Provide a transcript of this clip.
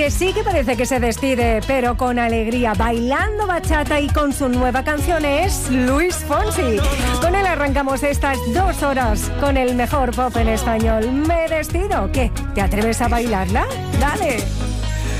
que sí que parece que se despide, pero con alegría, bailando bachata y con su nueva canción es Luis Fonsi. Con él arrancamos estas 2 horas con el mejor pop en español. Me despido. ¿Qué? ¿Te atreves a bailarla? ¡Dale!